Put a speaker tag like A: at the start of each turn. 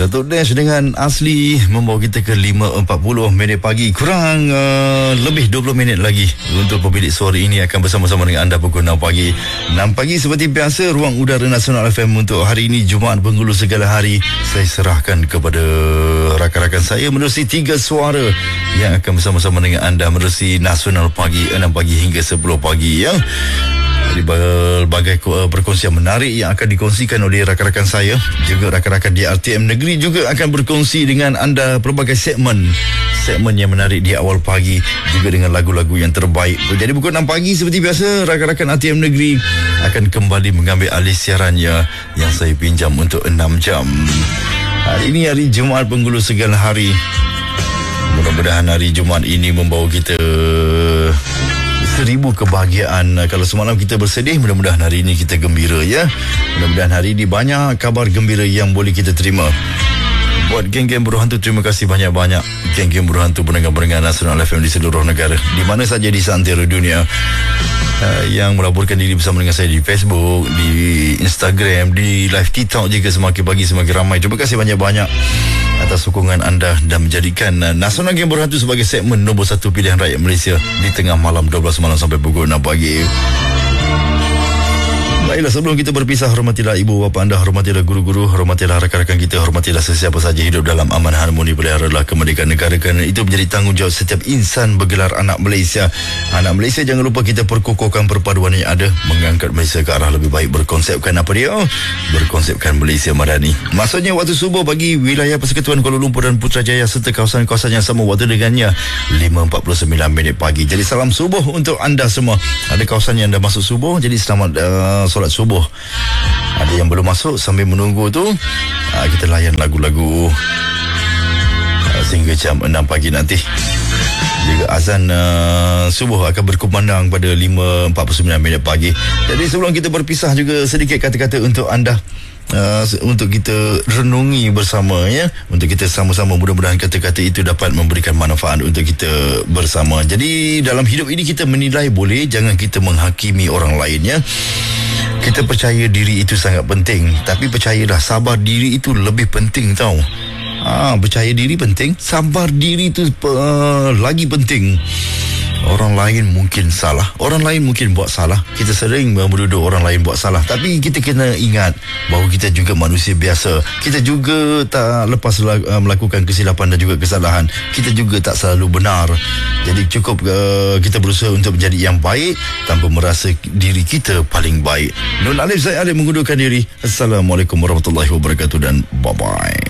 A: Datuk Dash dengan Asli membawa kita ke 5.40 minit pagi. Kurang lebih 20 minit lagi untuk pemilik suara ini akan bersama-sama dengan anda pukul 6 pagi. 6 pagi seperti biasa, Ruang Udara Nasional FM untuk hari ini Jumaat Penghulu Segala Hari. Saya serahkan kepada rakan-rakan saya menerusi 3 suara yang akan bersama-sama dengan anda menerusi Nasional Pagi 6 pagi hingga 10 pagi ya. Jadi berbagai perkongsian menarik yang akan dikongsikan oleh rakan-rakan saya, juga rakan-rakan di RTM Negeri juga akan berkongsi dengan anda pelbagai segmen yang menarik di awal pagi, juga dengan lagu-lagu yang terbaik. Jadi pukul 6 pagi seperti biasa, rakan-rakan RTM Negeri akan kembali mengambil alih siarannya yang saya pinjam untuk 6 jam. Hari ini hari Jumaat Penghulu Segala Hari. Mudah-mudahan hari Jumaat ini membawa kita 1000 kebahagiaan. Kalau semalam kita bersedih, mudah-mudahan hari ini kita gembira ya. Mudah-mudahan hari ini banyak kabar gembira yang boleh kita terima. Buat geng-geng buruh hantu, terima kasih banyak-banyak. Geng-geng buruh hantu pendengar-pendengar Nasional FM di seluruh negara, di mana saja di seantero dunia, yang melaporkan diri bersama dengan saya di Facebook, di Instagram, di live TikTok juga. Semakin pagi semakin ramai. Terima kasih banyak-banyak atas sokongan anda dan menjadikan Nasional Geng Buruh Hantu sebagai segmen nombor 1 pilihan rakyat Malaysia di tengah malam 12 malam sampai pukul 6 pagi. Baiklah, sebelum kita berpisah, hormatilah ibu bapa anda, hormatilah guru-guru, hormatilah rakan-rakan kita, hormatilah sesiapa saja hidup dalam aman harmoni, peliharalah kemerdekaan negara, kerana itu menjadi tanggungjawab setiap insan bergelar anak Malaysia. Anak Malaysia, jangan lupa kita perkukuhkan perpaduan yang ada, mengangkat Malaysia ke arah lebih baik, berkonsepkan apa dia? Berkonsepkan Malaysia Madani. Maksudnya waktu subuh bagi wilayah Persekutuan Kuala Lumpur dan Putrajaya serta kawasan-kawasan yang sama waktu dengannya 5.49 minit pagi. Jadi salam subuh untuk anda semua. Ada kawasan yang dah masuk subuh, jadi selamat solat subuh. Ada yang belum masuk, sambil menunggu tu kita layan lagu-lagu sehingga jam 6 pagi nanti. Juga azan subuh akan berkumandang pada 5.49 minit pagi. Jadi sebelum kita berpisah, juga sedikit kata-kata untuk anda, untuk kita renungi bersama ya, untuk kita sama-sama. Mudah-mudahan kata-kata itu dapat memberikan manfaat untuk kita bersama. Jadi dalam hidup ini kita menilai boleh, jangan kita menghakimi orang lain ya. Kita percaya diri itu sangat penting, tapi percayalah, sabar diri itu lebih penting tau. Percaya diri penting, sabar diri itu lagi penting. Orang lain mungkin salah, orang lain mungkin buat salah. Kita sering menuduh orang lain buat salah, tapi kita kena ingat bahawa kita juga manusia biasa. Kita juga tak lepas melakukan kesilapan dan juga kesalahan. Kita juga tak selalu benar. Jadi cukup kita berusaha untuk menjadi yang baik tanpa merasa diri kita paling baik. Nun Alif, saya Alif mengundurkan diri. Assalamualaikum warahmatullahi wabarakatuh dan bye-bye.